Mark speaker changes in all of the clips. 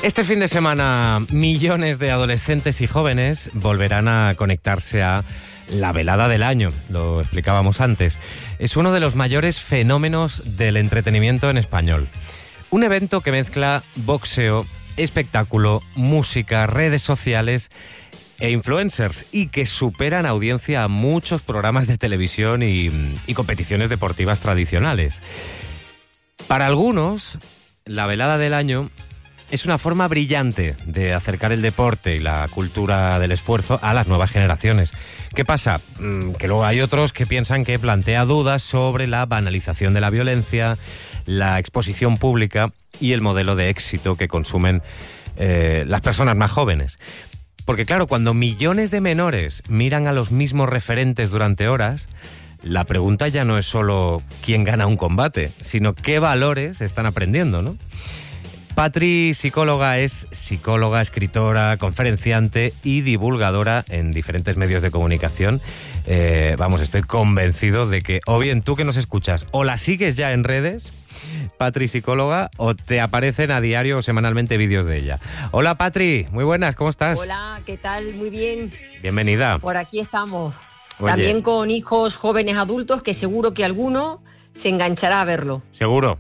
Speaker 1: Este fin de semana, millones de adolescentes y jóvenes volverán a conectarse a la velada del año, lo explicábamos antes. Es uno de los mayores fenómenos del entretenimiento en español. Un evento que mezcla boxeo, espectáculo, música, redes sociales e influencers y que supera en audiencia a muchos programas de televisión y competiciones deportivas tradicionales. Para algunos, la velada del año es una forma brillante de acercar el deporte y la cultura del esfuerzo a las nuevas generaciones. ¿Qué pasa? Que luego hay otros que piensan que plantea dudas sobre la banalización de la violencia, la exposición pública y el modelo de éxito que consumen las personas más jóvenes. Porque claro, cuando millones de menores miran a los mismos referentes durante horas, la pregunta ya no es solo quién gana un combate, sino qué valores están aprendiendo, ¿no? Patri, psicóloga, es psicóloga, escritora, conferenciante y divulgadora en diferentes medios de comunicación. Estoy convencido de que o bien tú que nos escuchas o la sigues ya en redes, Patri, psicóloga, o te aparecen a diario o semanalmente vídeos de ella. Hola Patri, muy buenas, ¿cómo estás?
Speaker 2: Hola, ¿qué tal? Muy bien.
Speaker 1: Bienvenida.
Speaker 2: Por aquí estamos.
Speaker 1: Oye.
Speaker 2: También con hijos jóvenes adultos que seguro que alguno se enganchará a verlo.
Speaker 1: Seguro.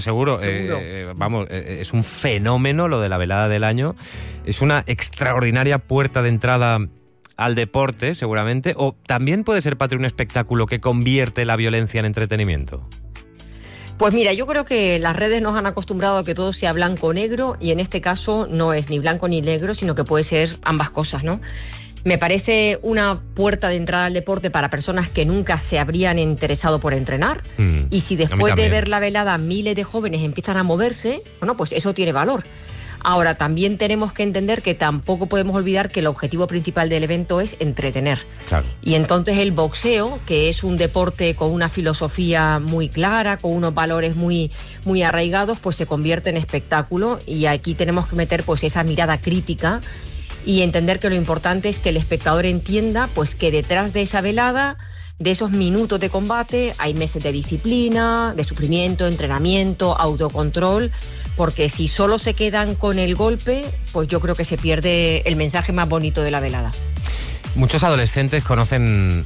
Speaker 1: Es un fenómeno lo de la velada del año. Es una extraordinaria puerta de entrada al deporte, seguramente. O también puede ser, Patri, un espectáculo que convierte la violencia en entretenimiento.
Speaker 2: Pues mira, yo creo que las redes nos han acostumbrado a que todo sea blanco o negro, y en este caso no es ni blanco ni negro, sino que puede ser ambas cosas, ¿no? Me parece una puerta de entrada al deporte para personas que nunca se habrían interesado por entrenar. Y si después de ver la velada miles de jóvenes empiezan a moverse, bueno, pues eso tiene valor. Ahora, también tenemos que entender que tampoco podemos olvidar que el objetivo principal del evento es entretener.
Speaker 1: Claro.
Speaker 2: Y entonces el boxeo, que es un deporte con una filosofía muy clara, con unos valores muy, muy arraigados, pues se convierte en espectáculo, y aquí tenemos que meter pues esa mirada crítica y entender que lo importante es que el espectador entienda pues que detrás de esa velada, de esos minutos de combate, hay meses de disciplina, de sufrimiento, entrenamiento, autocontrol, porque si solo se quedan con el golpe, pues yo creo que se pierde el mensaje más bonito de la velada.
Speaker 1: Muchos adolescentes conocen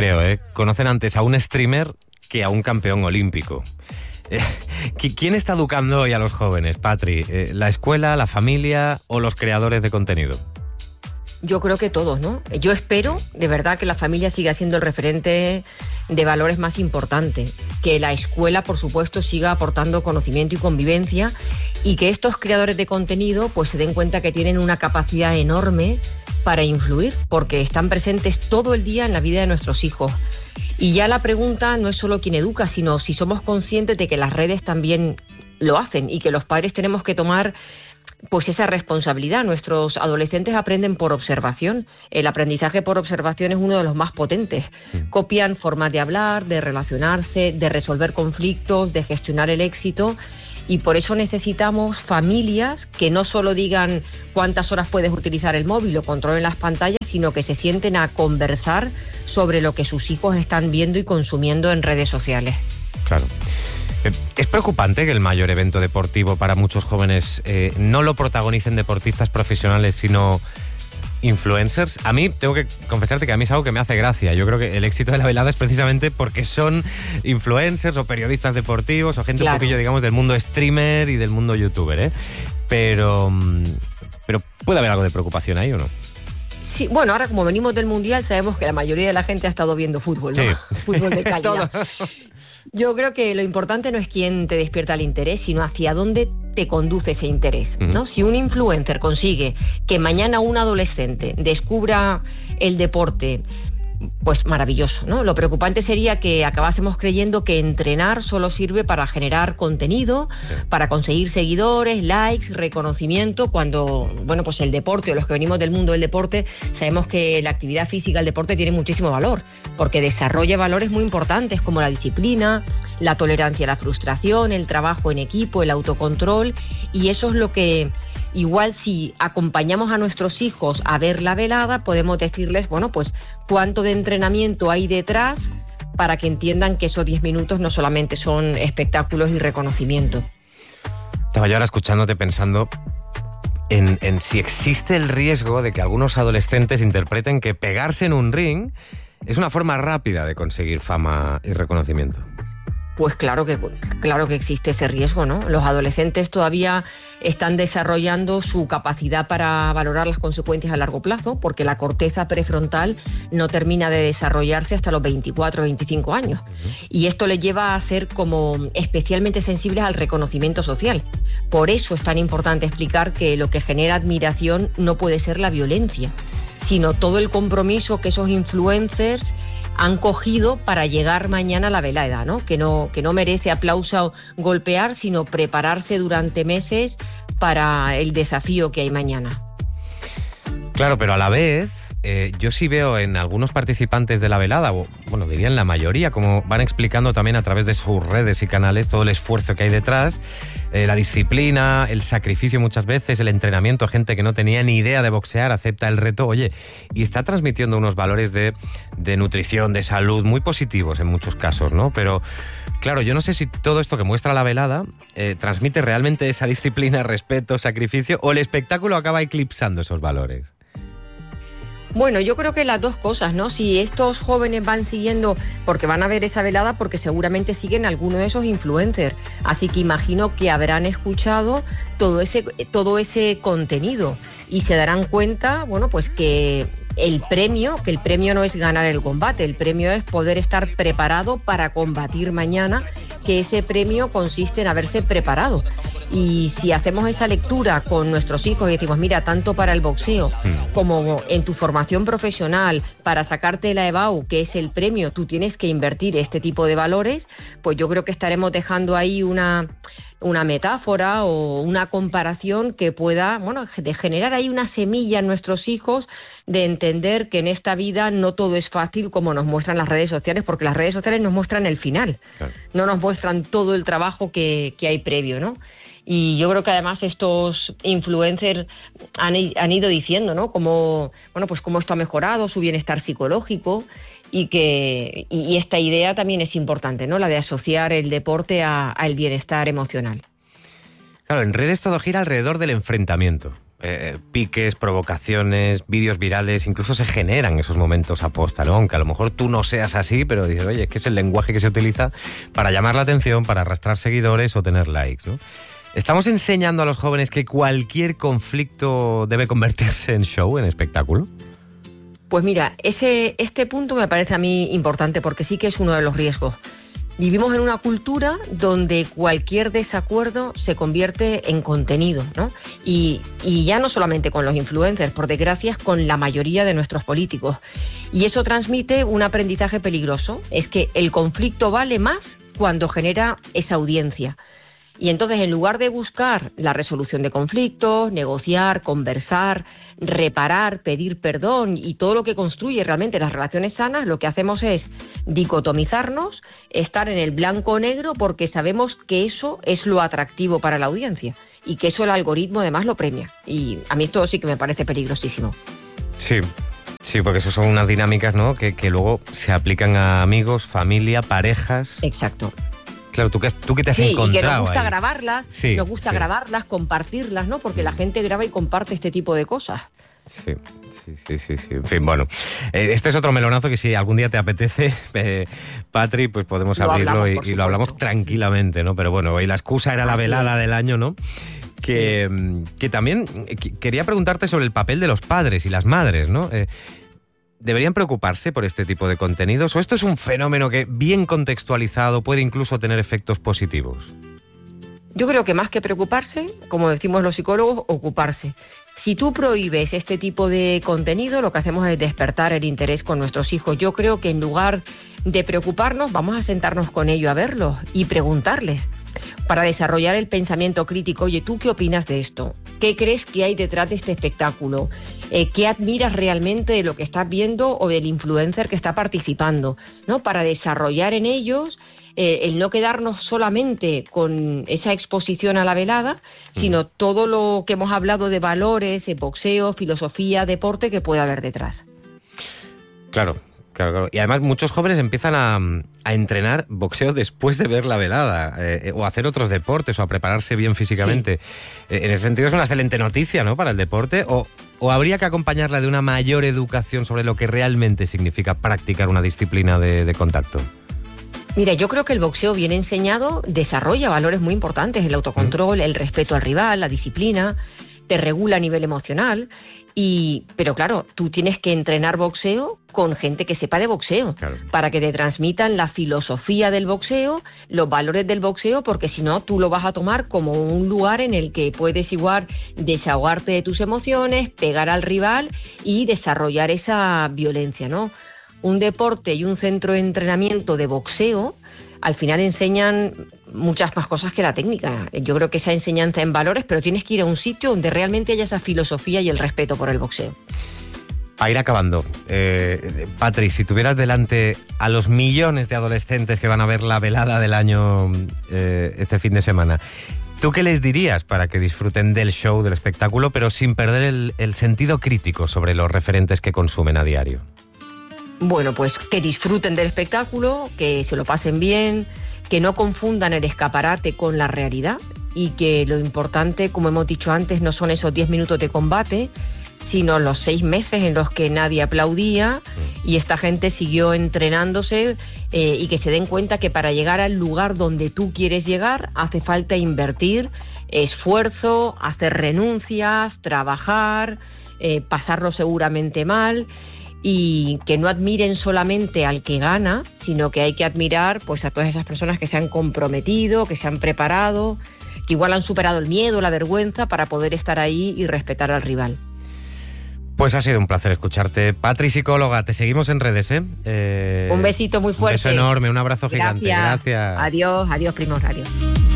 Speaker 1: antes a un streamer que a un campeón olímpico. ¿Quién está educando hoy a los jóvenes, Patri? ¿La escuela, la familia o los creadores de contenido?
Speaker 2: Yo creo que todos, ¿no? Yo espero, de verdad, que la familia siga siendo el referente de valores más importante, que la escuela, por supuesto, siga aportando conocimiento y convivencia, y que estos creadores de contenido pues se den cuenta que tienen una capacidad enorme para influir, porque están presentes todo el día en la vida de nuestros hijos. Y ya la pregunta no es solo quién educa, sino si somos conscientes de que las redes también lo hacen y que los padres tenemos que tomar pues esa responsabilidad. Nuestros adolescentes aprenden por observación. El aprendizaje por observación es uno de los más potentes. Copian formas de hablar, de relacionarse, de resolver conflictos, de gestionar el éxito, y por eso necesitamos familias que no solo digan cuántas horas puedes utilizar el móvil o controlen las pantallas, sino que se sienten a conversar sobre lo que sus hijos están viendo y consumiendo en redes sociales.
Speaker 1: Claro. ¿Es preocupante que el mayor evento deportivo para muchos jóvenes no lo protagonicen deportistas profesionales, sino influencers? A mí, tengo que confesarte que a mí es algo que me hace gracia. Yo creo que el éxito de la velada es precisamente porque son influencers o periodistas deportivos o gente un poquillo, digamos, del mundo streamer y del mundo youtuber, ¿eh? Pero ¿puede haber algo de preocupación ahí o no?
Speaker 2: Sí, bueno, ahora como venimos del Mundial sabemos que la mayoría de la gente ha estado viendo fútbol, ¿no? Sí. Fútbol de calidad. Yo creo que lo importante no es quién te despierta el interés, sino hacia dónde te conduce ese interés, ¿no? Si un influencer consigue que mañana un adolescente descubra el deporte, pues maravilloso, ¿no? Lo preocupante sería que acabásemos creyendo que entrenar solo sirve para generar contenido, para conseguir seguidores, likes, reconocimiento, cuando, bueno, pues el deporte, o los que venimos del mundo del deporte, sabemos que la actividad física, el deporte, tiene muchísimo valor, porque desarrolla valores muy importantes como la disciplina, la tolerancia a la frustración, el trabajo en equipo, el autocontrol, y eso es lo que igual si acompañamos a nuestros hijos a ver la velada, podemos decirles, bueno, pues cuánto de entrenamiento hay detrás para que entiendan que esos 10 minutos no solamente son espectáculos y reconocimiento.
Speaker 1: Estaba yo ahora escuchándote pensando, en si existe el riesgo de que algunos adolescentes interpreten que pegarse en un ring es una forma rápida de conseguir fama y reconocimiento.
Speaker 2: Pues claro que existe ese riesgo, ¿no? Los adolescentes todavía están desarrollando su capacidad para valorar las consecuencias a largo plazo, porque la corteza prefrontal no termina de desarrollarse hasta los 24 o 25 años. Y esto les lleva a ser como especialmente sensibles al reconocimiento social. Por eso es tan importante explicar que lo que genera admiración no puede ser la violencia, sino todo el compromiso que esos influencers han cogido para llegar mañana a la velada, ¿no? Que no merece aplauso golpear, sino prepararse durante meses para el desafío que hay mañana.
Speaker 1: Claro, pero a la vez, yo sí veo en algunos participantes de la velada, o bueno, diría en la mayoría, como van explicando también a través de sus redes y canales todo el esfuerzo que hay detrás, la disciplina, el sacrificio muchas veces, el entrenamiento, gente que no tenía ni idea de boxear, acepta el reto, oye, y está transmitiendo unos valores de nutrición, de salud, muy positivos en muchos casos, ¿no? Pero claro, yo no sé si todo esto que muestra la velada transmite realmente esa disciplina, respeto, sacrificio, o el espectáculo acaba eclipsando esos valores.
Speaker 2: Bueno, yo creo que las dos cosas, ¿no? Si estos jóvenes van siguiendo, porque van a ver esa velada, porque seguramente siguen alguno de esos influencers. Así que imagino que habrán escuchado todo ese contenido y se darán cuenta, bueno, pues que el premio no es ganar el combate, el premio es poder estar preparado para combatir mañana, que ese premio consiste en haberse preparado. Y si hacemos esa lectura con nuestros hijos y decimos, mira, tanto para el boxeo como en tu formación profesional, para sacarte la EBAU, que es el premio, tú tienes que invertir este tipo de valores, pues yo creo que estaremos dejando ahí una metáfora o una comparación que pueda, bueno, de generar ahí una semilla en nuestros hijos de entender que en esta vida no todo es fácil como nos muestran las redes sociales, porque las redes sociales nos muestran el final, claro. No nos muestran todo el trabajo que hay previo, ¿no? Y yo creo que además estos influencers han ido diciendo, ¿no? Cómo esto ha mejorado su bienestar psicológico y esta idea también es importante, ¿no? La de asociar el deporte al bienestar emocional.
Speaker 1: Claro, en redes todo gira alrededor del enfrentamiento. Piques, provocaciones, vídeos virales, incluso se generan esos momentos aposta, ¿no? Aunque a lo mejor tú no seas así, pero dices, oye, es que es el lenguaje que se utiliza para llamar la atención, para arrastrar seguidores o tener likes, ¿no? ¿Estamos enseñando a los jóvenes que cualquier conflicto debe convertirse en show, en espectáculo?
Speaker 2: Pues mira, este punto me parece a mí importante porque sí que es uno de los riesgos. Vivimos en una cultura donde cualquier desacuerdo se convierte en contenido, ¿no? Y ya no solamente con los influencers, por desgracia, con la mayoría de nuestros políticos. Y eso transmite un aprendizaje peligroso. Es que el conflicto vale más cuando genera esa audiencia. Y entonces, en lugar de buscar la resolución de conflictos, negociar, conversar, reparar, pedir perdón y todo lo que construye realmente las relaciones sanas, lo que hacemos es dicotomizarnos, estar en el blanco o negro, porque sabemos que eso es lo atractivo para la audiencia y que eso el algoritmo además lo premia. Y a mí esto sí que me parece peligrosísimo.
Speaker 1: Sí, porque eso son unas dinámicas, ¿no? que luego se aplican a amigos, familia, parejas.
Speaker 2: Exacto.
Speaker 1: Claro, ¿tú qué te has encontrado
Speaker 2: y que nos gusta
Speaker 1: ahí?
Speaker 2: Grabarlas, compartirlas, ¿no? Porque la gente graba y comparte este tipo de cosas.
Speaker 1: Sí. En fin, bueno. Este es otro melonazo que si algún día te apetece, Patri, pues podemos abrirlo y lo hablamos tranquilamente, ¿no? Pero bueno, hoy la excusa era la velada del año, ¿no? Que también quería preguntarte sobre el papel de los padres y las madres, ¿no? ¿Deberían preocuparse por este tipo de contenidos? ¿O esto es un fenómeno que, bien contextualizado, puede incluso tener efectos positivos?
Speaker 2: Yo creo que más que preocuparse, como decimos los psicólogos, ocuparse. Si tú prohíbes este tipo de contenido, lo que hacemos es despertar el interés con nuestros hijos. Yo creo que en lugar de preocuparnos, vamos a sentarnos con ellos a verlos y preguntarles para desarrollar el pensamiento crítico. Oye, ¿tú qué opinas de esto? ¿Qué crees que hay detrás de este espectáculo? ¿Qué admiras realmente de lo que estás viendo o del influencer que está participando? ¿No? Para desarrollar en ellos el no quedarnos solamente con esa exposición a la velada, sino todo lo que hemos hablado de valores, boxeo, filosofía, deporte que puede haber detrás.
Speaker 1: Claro, Claro. Y además muchos jóvenes empiezan a entrenar boxeo después de ver la velada, o a hacer otros deportes, o a prepararse bien físicamente. Sí. En ese sentido es una excelente noticia, ¿no?, para el deporte, o habría que acompañarla de una mayor educación sobre lo que realmente significa practicar una disciplina de contacto.
Speaker 2: Mira, yo creo que el boxeo bien enseñado desarrolla valores muy importantes, el autocontrol, el respeto al rival, la disciplina, te regula a nivel emocional, pero claro, tú tienes que entrenar boxeo con gente que sepa de boxeo, claro, para que te transmitan la filosofía del boxeo, los valores del boxeo, porque si no, tú lo vas a tomar como un lugar en el que puedes igual desahogarte de tus emociones, pegar al rival y desarrollar esa violencia, ¿no? Un deporte y un centro de entrenamiento de boxeo al final enseñan muchas más cosas que la técnica. Yo creo que esa enseñanza en valores, pero tienes que ir a un sitio donde realmente haya esa filosofía y el respeto por el boxeo.
Speaker 1: A ir acabando, Patri, si tuvieras delante a los millones de adolescentes que van a ver la velada del año este fin de semana, ¿tú qué les dirías para que disfruten del show, del espectáculo, pero sin perder el sentido crítico sobre los referentes que consumen a diario?
Speaker 2: Bueno, pues que disfruten del espectáculo, que se lo pasen bien, que no confundan el escaparate con la realidad y que lo importante, como hemos dicho antes, no son esos 10 minutos de combate, sino los 6 meses en los que nadie aplaudía y esta gente siguió entrenándose, y que se den cuenta que para llegar al lugar donde tú quieres llegar hace falta invertir esfuerzo, hacer renuncias, trabajar, pasarlo seguramente mal, y que no admiren solamente al que gana, sino que hay que admirar pues a todas esas personas que se han comprometido, que se han preparado, que igual han superado el miedo, la vergüenza para poder estar ahí y respetar al rival.
Speaker 1: Pues ha sido un placer escucharte. Patri, psicóloga, te seguimos en redes, ¿eh?
Speaker 2: Un besito muy fuerte.
Speaker 1: Un beso enorme, un abrazo gigante.
Speaker 2: Gracias. Adiós, primos, adiós.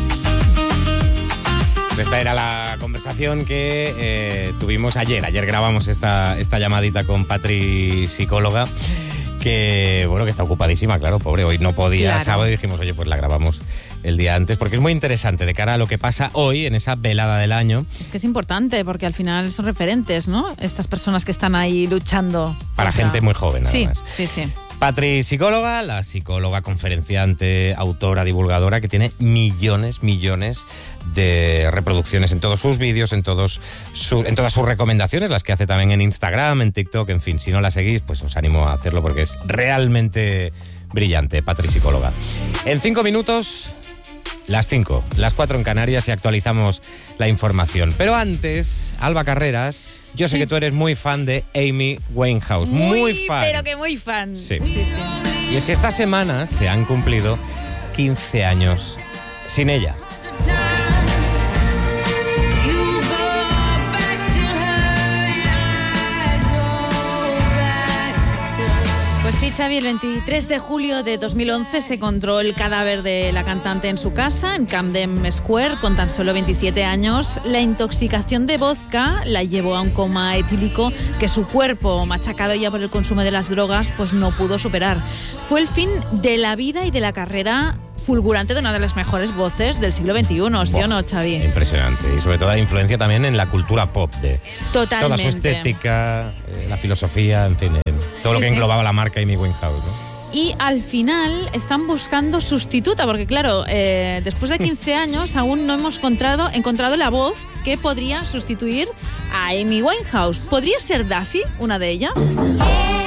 Speaker 1: Esta era la conversación que tuvimos ayer. Ayer grabamos esta llamadita con Patri, psicóloga, que bueno, que está ocupadísima, claro, pobre, hoy no podía, claro. Sábado, y dijimos, oye, pues la grabamos el día antes, porque es muy interesante de cara a lo que pasa hoy en esa velada del año.
Speaker 3: Es que es importante, porque al final son referentes, ¿no? Estas personas que están ahí luchando.
Speaker 1: Para gente muy joven, además.
Speaker 3: Sí.
Speaker 1: Patri, psicóloga, la psicóloga, conferenciante, autora, divulgadora, que tiene millones de reproducciones en todos sus vídeos, en todas sus recomendaciones, las que hace también en Instagram, en TikTok, en fin. Si no la seguís, pues os animo a hacerlo porque es realmente brillante. Patri, psicóloga. En 5 minutos, las 5, las 4 en Canarias, y actualizamos la información. Pero antes, Alba Carreras, yo sé que tú eres muy fan de Amy Winehouse. Muy fan.
Speaker 3: Pero que muy fan.
Speaker 1: Sí. Y es que esta semana se han cumplido 15 años sin ella.
Speaker 3: Pues sí, Xavi, el 23 de julio de 2011 se encontró el cadáver de la cantante en su casa, en Camden Square, con tan solo 27 años. La intoxicación de vodka la llevó a un coma etílico que su cuerpo, machacado ya por el consumo de las drogas, pues no pudo superar. Fue el fin de la vida y de la carrera fulgurante de una de las mejores voces del siglo XXI, ¿sí o no, Xavi?
Speaker 1: Impresionante, y sobre todo la influencia también en la cultura pop, de
Speaker 3: totalmente.
Speaker 1: Toda su estética, la filosofía, en fin, todo lo que englobaba la marca Amy Winehouse, ¿no?
Speaker 3: Y al final están buscando sustituta, porque claro, después de 15 años aún no hemos encontrado la voz que podría sustituir a Amy Winehouse. ¿Podría ser Duffy una de ellas?